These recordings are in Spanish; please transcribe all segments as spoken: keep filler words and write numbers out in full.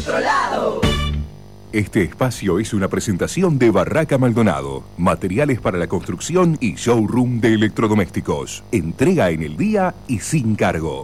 Este espacio es una presentación de Barraca Maldonado, materiales para la construcción y showroom de electrodomésticos. Entrega en el día y sin cargo.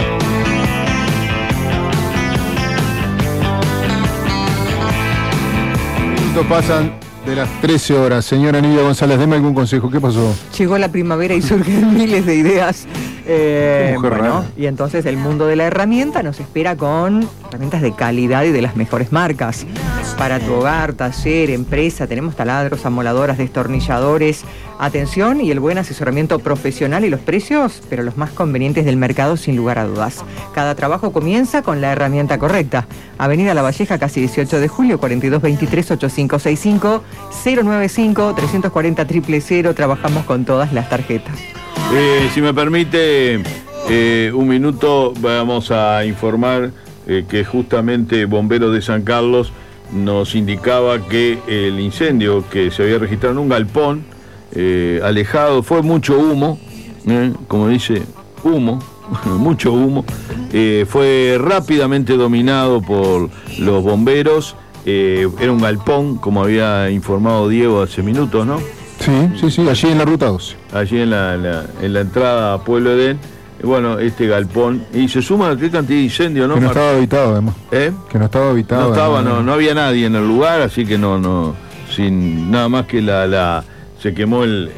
Minutos pasan de las trece horas. Señora Nidia González, deme algún consejo. ¿Qué pasó? Llegó la primavera y surgen miles de ideas. Eh, bueno, y entonces el mundo de la herramienta nos espera con herramientas de calidad y de las mejores marcas. Para tu hogar, taller, empresa, tenemos taladros, amoladoras, destornilladores. Atención y el buen asesoramiento profesional y los precios, pero los más convenientes del mercado sin lugar a dudas. Cada trabajo comienza con la herramienta correcta. Avenida La Valleja, casi dieciocho de julio, cuarenta y dos veintitrés, ochenta y cinco sesenta y cinco, cero noventa y cinco, trescientos cuarenta, cero cero cero. Trabajamos con todas las tarjetas. Eh, si me permite eh, un minuto, vamos a informar eh, que justamente Bomberos de San Carlos nos indicaba que el incendio que se había registrado en un galpón eh, alejado, fue mucho humo, eh, como dice, humo, mucho humo, eh, fue rápidamente dominado por los bomberos, eh, era un galpón, como había informado Diego hace minutos, ¿no? Sí, sí, sí, allí en la ruta doce. Allí en la, la, en la entrada a Pueblo Edén, bueno, este galpón, y se suma a qué cantidad de incendio, ¿no? Que no estaba habitado, además. ¿Eh? Que no estaba habitado. No estaba, no, no, no había nadie en el lugar, así que no, no, sin nada más que la, la se quemó el,